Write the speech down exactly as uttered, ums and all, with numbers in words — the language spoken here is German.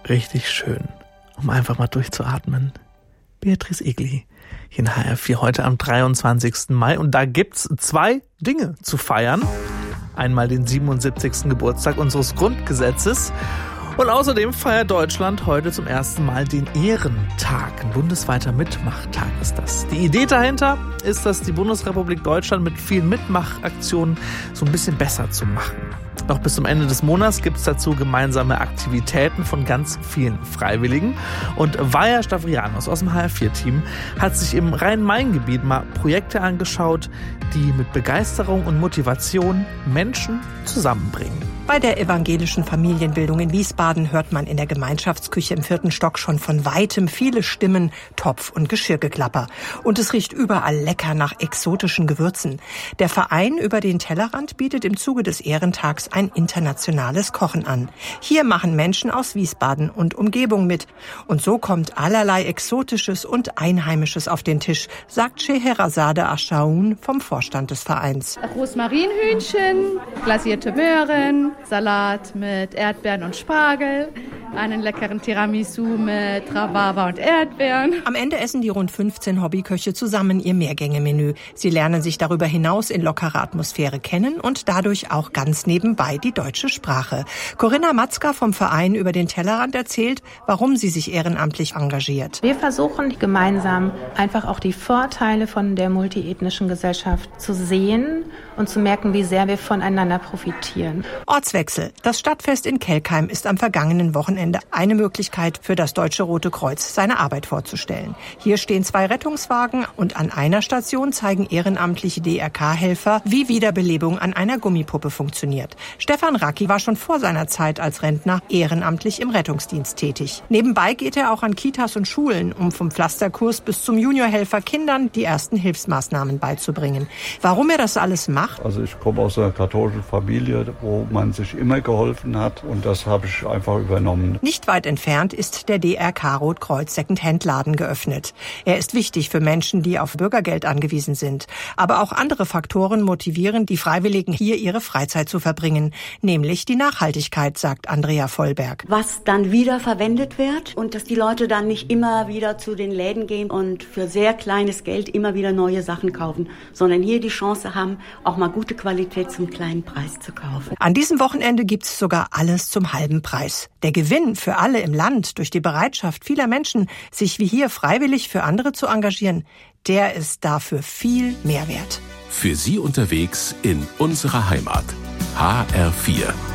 richtig schön, um einfach mal durchzuatmen. Beatrice Egli hier in H R vier heute am dreiundzwanzigsten Mai. Und da gibt's zwei Dinge zu feiern. Einmal den siebenundsiebzigsten Geburtstag unseres Grundgesetzes. Und außerdem feiert Deutschland heute zum ersten Mal den Ehrentag. Ein bundesweiter Mitmachtag ist das. Die Idee dahinter ist, dass die Bundesrepublik Deutschland mit vielen Mitmachaktionen so ein bisschen besser zu machen. Noch bis zum Ende des Monats gibt es dazu gemeinsame Aktivitäten von ganz vielen Freiwilligen. Und Vaja Stavrianos aus dem H R vier Team hat sich im Rhein-Main-Gebiet mal Projekte angeschaut, die mit Begeisterung und Motivation Menschen zusammenbringen. Bei der evangelischen Familienbildung in Wiesbaden hört man in der Gemeinschaftsküche im vierten Stock schon von weitem viele Stimmen, Topf- und Geschirrgeklapper. Und es riecht überall lecker nach exotischen Gewürzen. Der Verein über den Tellerrand bietet im Zuge des Ehrentags ein internationales Kochen an. Hier machen Menschen aus Wiesbaden und Umgebung mit. Und so kommt allerlei Exotisches und Einheimisches auf den Tisch, sagt Scheherazade Aschaoun vom Vorstand des Vereins. Rosmarinhühnchen, glasierte Möhren, Salat mit Erdbeeren und Spargel, einen leckeren Tiramisu mit Rhabarber und Erdbeeren. Am Ende essen die rund fünfzehn Hobbyköche zusammen ihr Mehrgänge-Menü. Sie lernen sich darüber hinaus in lockerer Atmosphäre kennen und dadurch auch ganz nebenbei die deutsche Sprache. Corinna Matzka vom Verein über den Tellerrand erzählt, warum sie sich ehrenamtlich engagiert. Wir versuchen gemeinsam einfach auch die Vorteile von der multiethnischen Gesellschaft zu sehen und zu merken, wie sehr wir voneinander profitieren. Ortswechsel. Das Stadtfest in Kelkheim ist am vergangenen Wochenende eine Möglichkeit für das Deutsche Rote Kreuz, seine Arbeit vorzustellen. Hier stehen zwei Rettungswagen und an einer Station zeigen ehrenamtliche D R K-Helfer, wie Wiederbelebung an einer Gummipuppe funktioniert. Stefan Racki war schon vor seiner Zeit als Rentner ehrenamtlich im Rettungsdienst tätig. Nebenbei geht er auch an Kitas und Schulen, um vom Pflasterkurs bis zum Juniorhelfer Kindern die ersten Hilfsmaßnahmen beizubringen. Warum er das alles macht? Also ich komme aus einer katholischen Familie, wo man sich immer geholfen hat und das habe ich einfach übernommen. Nicht weit entfernt ist der D R K-Rotkreuz Second-Hand-Laden geöffnet. Er ist wichtig für Menschen, die auf Bürgergeld angewiesen sind. Aber auch andere Faktoren motivieren die Freiwilligen, hier ihre Freizeit zu verbringen. Nämlich die Nachhaltigkeit, sagt Andrea Vollberg. Was dann wieder verwendet wird und dass die Leute dann nicht immer wieder zu den Läden gehen und für sehr kleines Geld immer wieder neue Sachen kaufen, sondern hier die Chance haben, auch mal gute Qualität zum kleinen Preis zu kaufen. An diesem Wochenende gibt's sogar alles zum halben Preis. Der Gewinn für alle im Land durch die Bereitschaft vieler Menschen, sich wie hier freiwillig für andere zu engagieren, der ist dafür viel mehr wert. Für Sie unterwegs in unserer Heimat. H R vier.